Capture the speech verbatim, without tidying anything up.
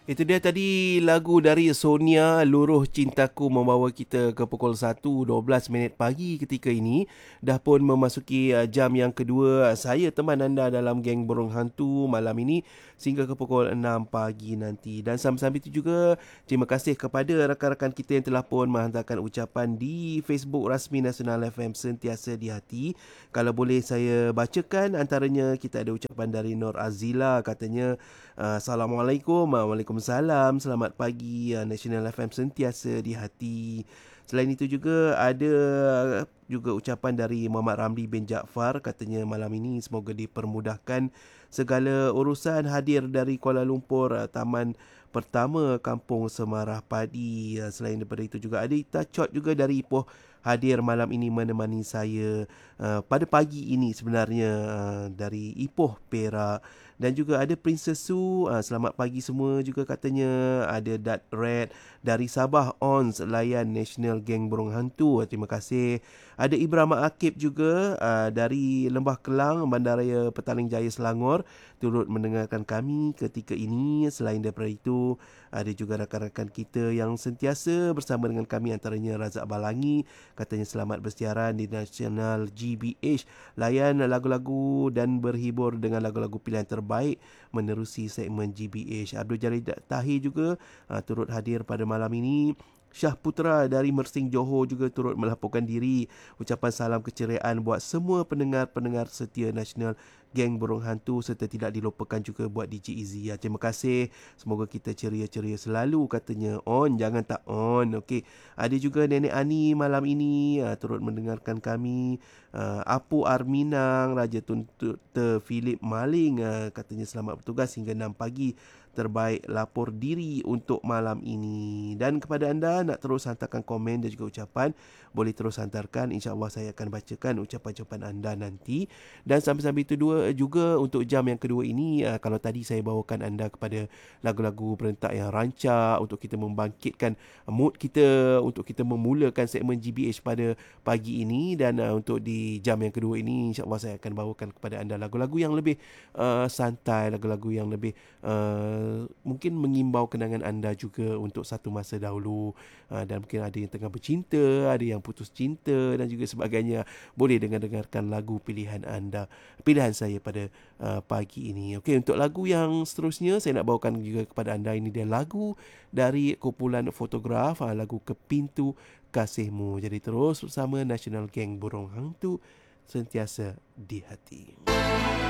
Itu dia tadi lagu dari Sonia, Luruh Cintaku, membawa kita ke pukul satu dua belas minit pagi ketika ini. Dah pun memasuki uh, jam yang kedua. Saya teman anda dalam Geng Burung Hantu malam ini sehingga ke pukul enam pagi nanti. Dan sambil-sambil itu juga terima kasih kepada rakan-rakan kita yang telah pun menghantarkan ucapan di Facebook rasmi Nasional F M Sentiasa di Hati. Kalau boleh saya bacakan, antaranya kita ada ucapan dari Nur Azila, katanya Uh, Assalamualaikum. uh, Waalaikumsalam. Selamat pagi, uh, National F M Sentiasa di Hati. Selain itu juga ada juga ucapan dari Muhammad Ramli bin Jaafar, katanya malam ini semoga dipermudahkan segala urusan, hadir dari Kuala Lumpur, uh, Taman Pertama Kampung Semarah Padi. Uh, selain daripada itu juga ada Ita Chot juga dari Ipoh, hadir malam ini menemani saya uh, pada pagi ini sebenarnya, uh, dari Ipoh, Perak. Dan juga ada Princess Su, uh, selamat pagi semua juga katanya. Ada Dat Red dari Sabah, Ons layan National Geng Burung Hantu, uh, terima kasih. Ada Ibrahim Akib juga uh, dari Lembah Kelang, Bandaraya Petaling Jaya, Selangor, turut mendengarkan kami ketika ini. Selain daripada itu, ada juga rakan-rakan kita yang sentiasa bersama dengan kami, antaranya Razak Balangi, katanya selamat bersiaran di National G B H, layan lagu-lagu dan berhibur dengan lagu-lagu pilihan terbaik menerusi segmen G B H. Abdul Jalil Tahir juga uh, turut hadir pada malam ini. Syah Putra dari Mersing, Johor juga turut melaporkan diri. Ucapan salam keceriaan buat semua pendengar-pendengar setia National Geng Burung Hantu, serta tidak dilupakan juga buat D J Izzy. Ya, terima kasih. Semoga kita ceria-ceria selalu, katanya. On, jangan tak on. Okey. Ada juga Nenek Ani malam ini uh, turut mendengarkan kami. Uh, Apu Arminang, Raja Tun Te Philip Maling, uh, katanya selamat bertugas hingga enam pagi. Terbaik lapor diri untuk malam ini. Dan kepada anda nak terus hantarkan komen dan juga ucapan, boleh terus hantarkan. InsyaAllah saya akan bacakan ucapan-ucapan anda nanti. Dan sambil-sambil itu dua juga untuk jam yang kedua ini, uh, kalau tadi saya bawakan anda kepada lagu-lagu berentak yang rancak untuk kita membangkitkan mood kita, untuk kita memulakan segmen G B H pada pagi ini. Dan uh, untuk di jam yang kedua ini, insyaAllah saya akan bawakan kepada anda lagu-lagu yang lebih uh, santai, lagu-lagu yang lebih uh, mungkin mengimbau kenangan anda juga untuk satu masa dahulu, uh, dan mungkin ada yang tengah bercinta, ada yang putus cinta dan juga sebagainya. Boleh dengar-dengarkan lagu pilihan anda, pilihan saya pada uh, pagi ini. Okey, untuk lagu yang seterusnya saya nak bawakan juga kepada anda, ini dia lagu dari kumpulan Fotograf, uh, lagu Ke Pintu Kasihmu. Jadi terus bersama National Geng Burung Hantu, sentiasa di hati.